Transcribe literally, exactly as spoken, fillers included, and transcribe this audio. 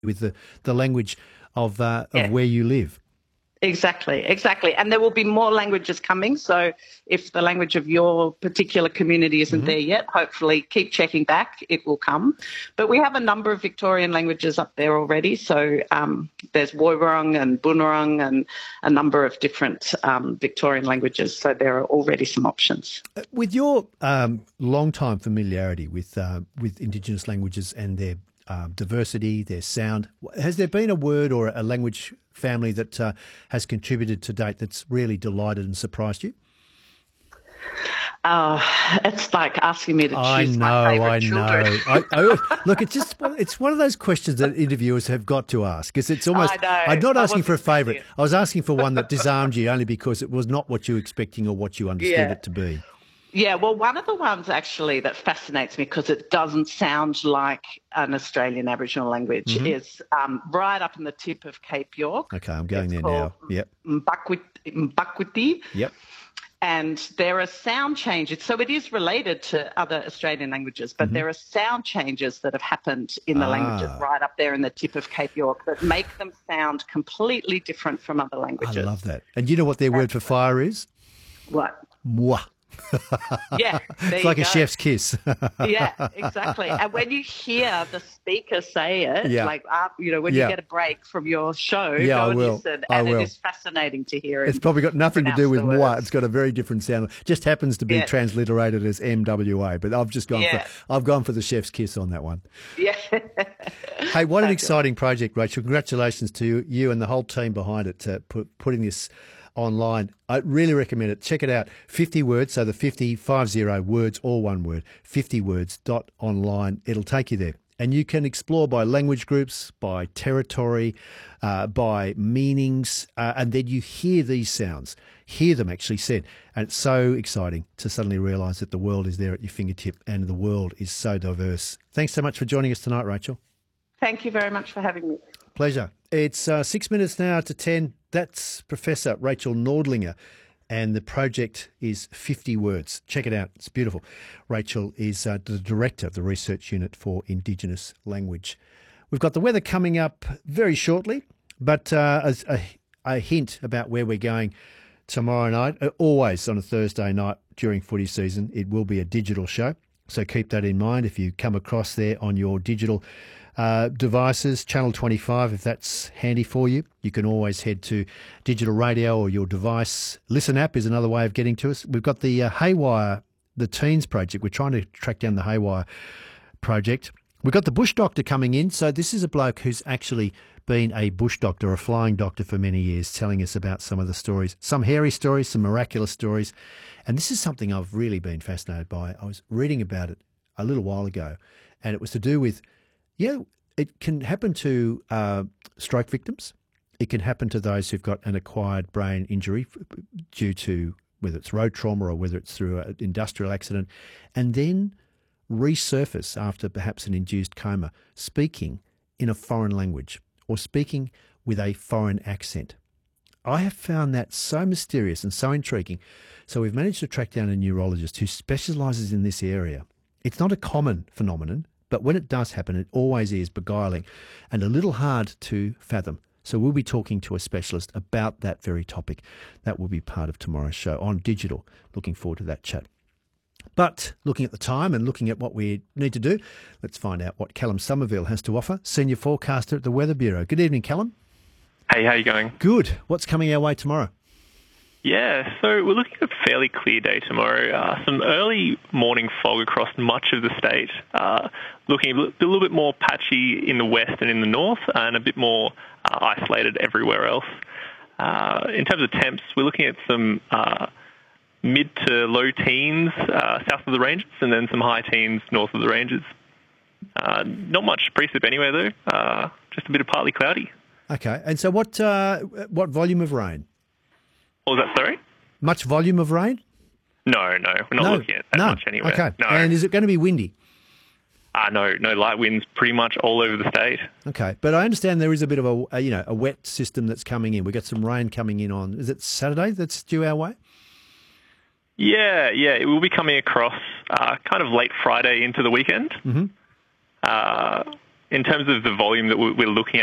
with the, the language of uh, of Yeah. where you live. Exactly, exactly. And there will be more languages coming. So if the language of your particular community isn't Mm-hmm. there yet, hopefully keep checking back, it will come. But we have a number of Victorian languages up there already. So um, there's Woiwurrung and Boonwurrung and a number of different um, Victorian languages. So there are already some options. With your um, long time familiarity with uh, with Indigenous languages and their um, diversity, their sound, has there been a word or a language family that uh, has contributed to date that's really delighted and surprised you? Uh, it's like asking me to I choose my know, I favourite children. know. I, I look. It's just it's one of those questions that interviewers have got to ask because it's almost. I know. I'm not I asking was for a expecting favourite. it. I was asking for one that disarmed you only because it was not what you were expecting or what you understood Yeah. it to be. Yeah, well, one of the ones actually that fascinates me because it doesn't sound like an Australian Aboriginal language Hmm. is um, right up in the tip of Cape York. Okay, I'm going It's there called now. Yep, Mbakwit- Mbakwiti, yep. and there are sound changes. So it is related to other Australian languages, but Hmm. there are sound changes that have happened in the languages Ah, right up there in the tip of Cape York that make them sound completely different from other I love languages. that. And you know what their word for fire is? What? Mwah. Yeah, there It's you like a go. chef's kiss. Yeah, exactly. And when you hear the speaker say it, Yeah, like, uh, you know, when you yeah, get a break from your show, yeah. I go and will. listen. I And it will. is fascinating to hear It's him probably got nothing to do pronounce with the moi. It's words. got a very different sound. Just happens to be Yeah, transliterated as M W A. But I've just gone for yeah, I've gone for the chef's kiss on that one. yeah. Hey, what an Fabulous. exciting project, Rachel! Congratulations to you, you and the whole team behind it to put, putting this online. I really recommend it. Check it out. fifty words, so the fifty, five zero words, all one word, fifty words dot online. It'll take you there. And you can explore by language groups, by territory, uh, by meanings, uh, and then you hear these sounds, hear them actually said. And it's so exciting to suddenly realise that the world is there at your fingertip and the world is so diverse. Thanks so much for joining us tonight, Rachel. Thank you very much for having me. Pleasure. It's uh, six minutes now to ten. That's Professor Rachel Nordlinger, and the project is fifty words. Check it out. It's beautiful. Rachel is uh, the director of the Research Unit for Indigenous Language. We've got the weather coming up very shortly, but uh, as a, a hint about where we're going tomorrow night, uh, always on a Thursday night during footy season, it will be a digital show. So keep that in mind if you come across there on your digital uh, devices, Channel twenty-five, if that's handy for you. You can always head to digital radio or your device. Listen app is another way of getting to us. We've got the uh, Haywire, the Teens Project. We're trying to track down the Haywire project. We've got the bush doctor coming in. So this is a bloke who's actually been a bush doctor, a flying doctor for many years, telling us about some of the stories, some hairy stories, some miraculous stories. And this is something I've really been fascinated by. I was reading about it a little while ago, and it was to do with, yeah, it can happen to uh, stroke victims. It can happen to those who've got an acquired brain injury due to whether it's road trauma or whether it's through an industrial accident, and then resurface after perhaps an induced coma, speaking in a foreign language or speaking with a foreign accent. I have found that so mysterious and so intriguing. So we've managed to track down a neurologist who specialises in this area. It's not a common phenomenon, but when it does happen, it always is beguiling and a little hard to fathom. So we'll be talking to a specialist about that very topic. That will be part of tomorrow's show on digital. Looking forward to that chat. But looking at the time and looking at what we need to do, let's find out what Callum Somerville has to offer, Senior Forecaster at the Weather Bureau. Good evening, Callum. Hey, how you going? Good. What's coming our way tomorrow? Yeah, so we're looking at a fairly clear day tomorrow. Uh, some early morning fog across much of the state, uh, looking a little, a little bit more patchy in the west and in the north, and a bit more uh, isolated everywhere else. Uh, in terms of temps, we're looking at some uh, mid to low teens uh, south of the ranges, and then some high teens north of the ranges. Uh, not much precip anywhere, though. Uh, just a bit of partly cloudy. Okay. And so what uh, what volume of rain? What was that, sorry? Much volume of rain? No, no, we're not No. looking at that No. much anywhere. Okay. No. And is it going to be windy? Uh, no, no light winds pretty much all over the state. Okay. But I understand there is a bit of a, a you know, a wet system that's coming in. We've got some rain coming in on, is it Saturday that's due our way? Yeah, yeah, it will be coming across uh, kind of late Friday into the weekend. Mm-hmm. Uh, in terms of the volume that we're looking at,